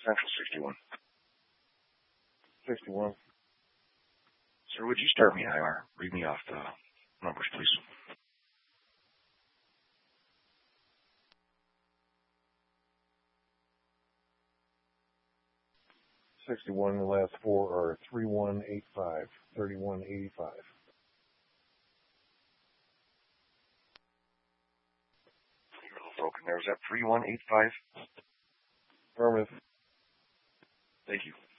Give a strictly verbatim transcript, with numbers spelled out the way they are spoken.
Central sixty-one. sixty-one. Sir, would you start me I R? Read me off the numbers, please. sixty-one, the last four are three one eight five, thirty-one eighty-five. You're a little broken there. Was that three one eight five? Affirmative. Thank you.